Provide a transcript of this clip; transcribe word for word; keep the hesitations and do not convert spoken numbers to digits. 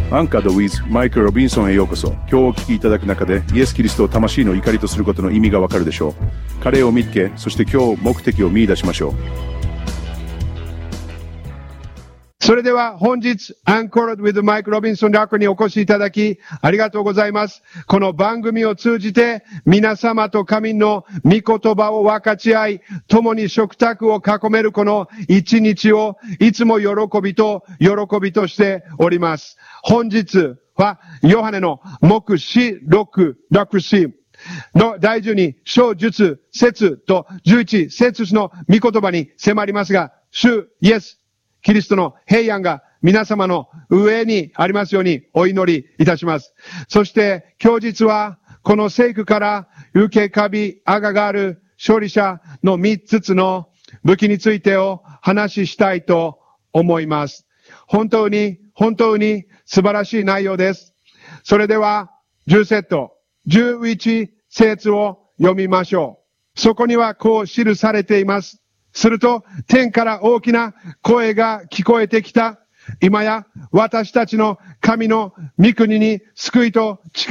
アンカード with マイク・ロビンソンへようこそ。今日お聞きいただく中でイエス・キリストを魂の怒りとすることの意味がわかるでしょう。彼を見つけ、そして今日目的を見出しましょう。 それでは本日、アンコールド with マイク・ロビンソン略にお越しいただき、ありがとうございます。この番組を通じて、皆様と神の御言葉を分かち合い、共に食卓を囲めるこの一日を、いつも喜びと喜びとしております。本日は、ヨハネの黙示録、録詩の第じゅうに章術、節とじゅういち節の御言葉に迫りますが、主イエス、キリストの平安が皆様の上にありますようにお祈りいたします。そして今日実はこの聖句から受けカビアガがある勝利者の三つの武器についてを話したいと思います。本当に本当に素晴らしい内容です。それではじゅう節、じゅういち節を読みましょう。そこにはこう記されています。すると、天から大きな声が聞こえてきた。今や私たちの神の御国に救いと力